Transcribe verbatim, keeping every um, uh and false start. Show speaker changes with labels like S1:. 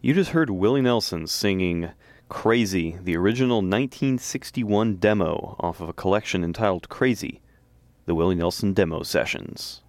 S1: You just heard Willie Nelson singing Crazy, the original nineteen sixty-one demo off of a collection entitled Crazy, the Willie Nelson Demo Sessions.